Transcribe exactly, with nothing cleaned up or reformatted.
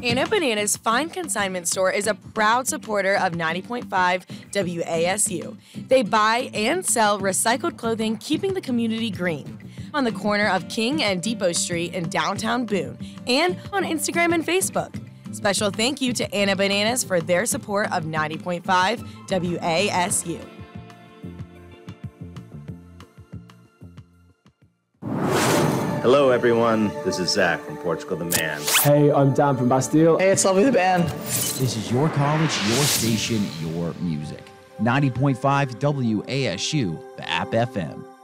Anna Bananas Fine Consignment Store is a proud supporter of ninety point five W A S U. They buy and sell recycled clothing, keeping the community green. On the corner of King and Depot Street in downtown Boone, and on Instagram and Facebook. Special thank you to Anna Bananas for their support of ninety point five W A S U. Hello, everyone. This is Zach from Portugal the Man. Hey, I'm Dan from Bastille. Hey, it's Lovely the Band. This is your college, your station, your music. ninety point five W A S U, the App F M.